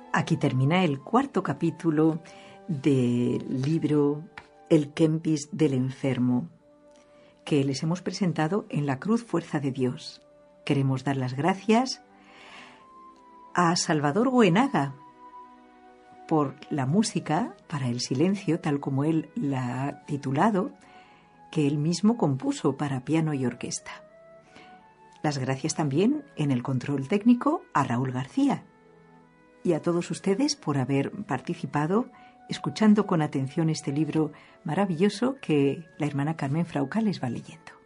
Aquí termina el cuarto capítulo del libro El Kempis del enfermo, que les hemos presentado en La Cruz Fuerza de Dios. Queremos dar las gracias a Salvador Goenaga por la música para el silencio, tal como él la ha titulado, que él mismo compuso para piano y orquesta. Las gracias también en el control técnico a Raúl García y a todos ustedes por haber participado escuchando con atención este libro maravilloso que la hermana Carmen Frauca les va leyendo.